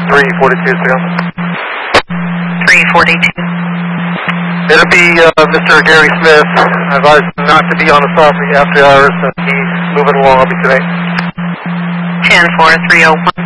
342, Sam. 342. It'll be Mr. Gary Smith. I advise him not to be on the property after hours. He's moving along. I'll be tonight. 104-301.